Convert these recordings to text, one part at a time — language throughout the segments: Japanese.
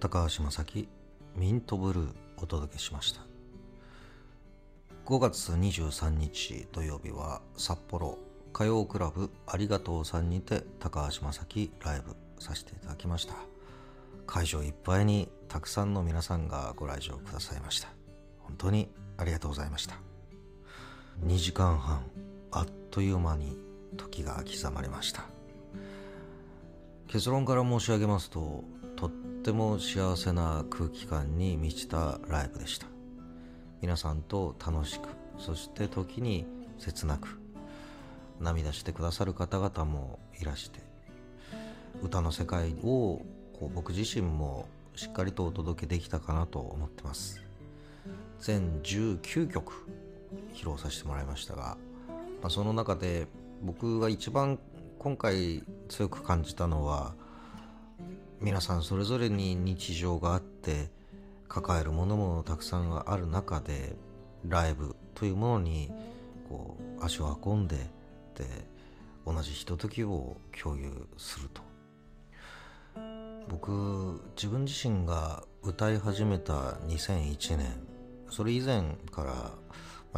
高橋正樹ミントブルーお届けしました。5月23日土曜日は札幌歌謡クラブありがとうさんにて高橋正樹ライブさせていただきました。会場いっぱいにたくさんの皆さんがご来場くださいました。本当にありがとうございました。2時間半あっという間に時が刻まれました。結論から申し上げますと、とっても幸せな空気感に満ちたライブでした。皆さんと楽しく、そして時に切なく涙してくださる方々もいらして、歌の世界を僕自身もしっかりとお届けできたかなと思ってます。全19曲披露させてもらいましたが、その中で僕が一番今回強く感じたのは、皆さんそれぞれに日常があって抱えるものもたくさんある中で、ライブというものに足を運んで、同じひとときを共有すると。僕自分自身が歌い始めた2001年、それ以前から、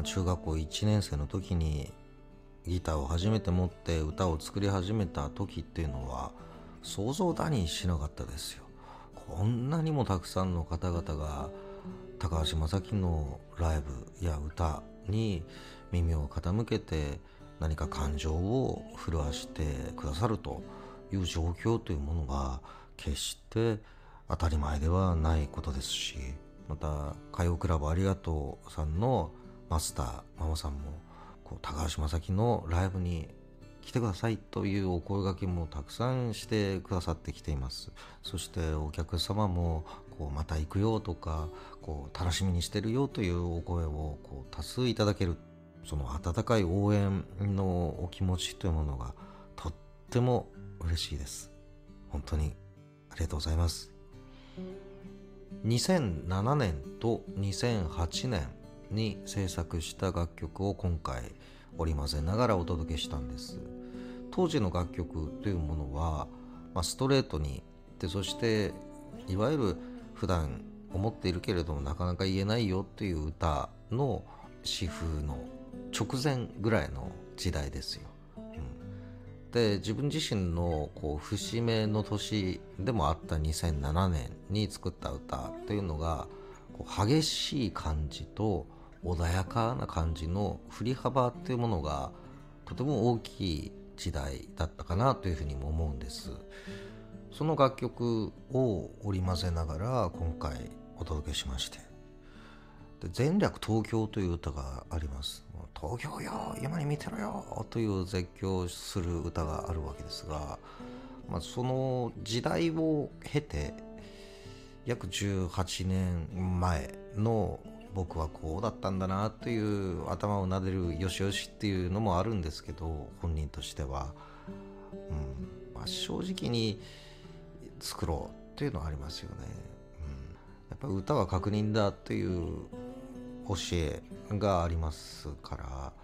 中学校1年生の時にギターを初めて持って歌を作り始めた時っていうのは想像だにしなかったですよ。こんなにもたくさんの方々が高橋正樹のライブや歌に耳を傾けて何か感情を震わしてくださるという状況というものが決して当たり前ではないことですし、また歌謡クラブありがとうさんのマスターママさんも高橋正樹のライブに来てくださいというお声掛けもたくさんしてくださってきています。そしてお客様もまた行くよとか楽しみにしてるよというお声を多数いただける、その温かい応援のお気持ちというものがとっても嬉しいです。本当にありがとうございます。2007年と2008年に制作した楽曲を今回織り交ぜながらお届けしたんです。当時の楽曲というものは、ストレートにで、そしていわゆる普段思っているけれどもなかなか言えないよっていう歌の詩風の直前ぐらいの時代ですよ。で、自分自身の節目の年でもあった2007年に作った歌というのが激しい感じと穏やかな感じの振り幅というものがとても大きい時代だったかなというふうにも思うんです。その楽曲を織り交ぜながら今回お届けしまして、で前略東京という歌があります。東京よ今に見てろよという絶叫する歌があるわけですが、その時代を経て約18年前の僕はこうだったんだなという頭を撫でるよしよしっていうのもあるんですけど、本人としては、正直に作ろうっていうのはありますよね。やっぱり歌は確認だという教えがありますから、